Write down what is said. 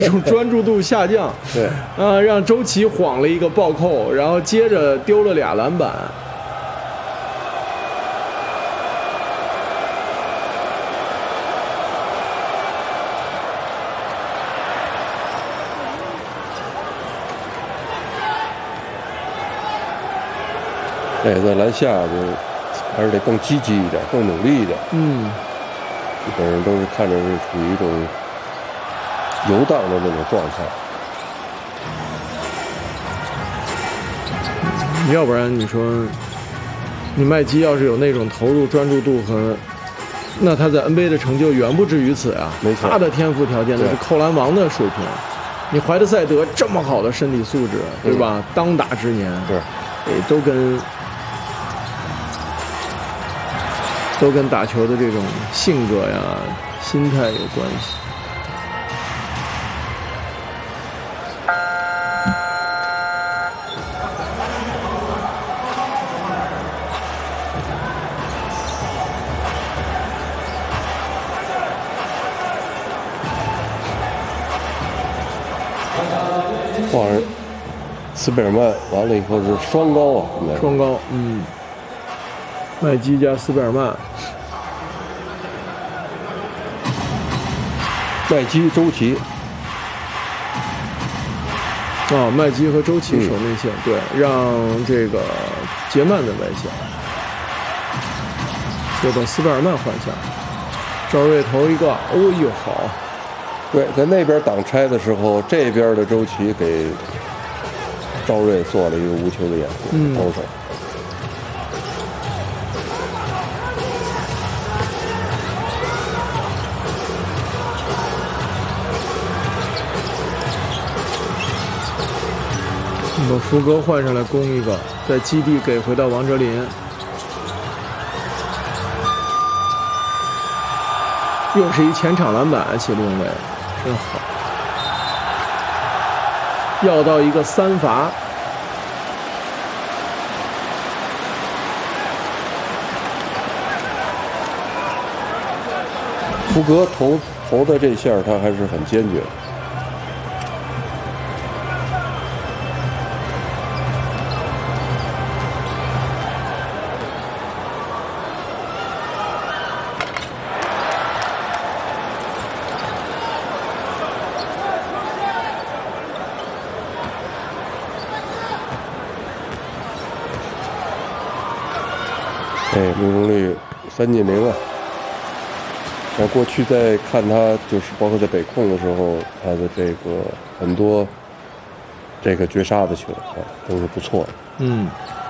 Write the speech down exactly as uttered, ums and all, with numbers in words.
专注度下降。 对， 啊，让周琦晃了一个暴扣，然后接着丢了俩篮板。 哎，在篮下就还是得更积极一点，更努力一点。 嗯， 基本上都是看着是处于一种游荡的那种状态。 要不然你说，你麦基要是有那种投入、专注度和，那他在 N B A 的成就远不止于此啊。 没错， 他的天赋条件那是扣篮王的水平。你怀特塞德这么好的身体素质，对吧？嗯、当打之年， 对， 也都跟。都跟打球的这种性格呀、心态有关系。 哇，斯贝尔曼完了以后是双高啊， 双高，嗯。麦基加斯贝尔曼， 麦基、周琦， 哦，麦基和周琦守内线，嗯、对，让这个杰曼的外线，就把斯贝尔曼换下，赵睿投一个，哦呦好， 对，在那边挡拆的时候，这边的周琦给赵睿做了一个无球的掩护， 嗯， 投手。 把福格换上来攻一个，在基地给回到王哲林，又是一前场篮板，谢龙伟真好，要到一个三罚。 福格投投的这下他还是很坚决。哎，命中率三进零啊！那过去在看他，就是包括在北控的时候，他的这个很多这个绝杀的球啊，都是不错的。 嗯。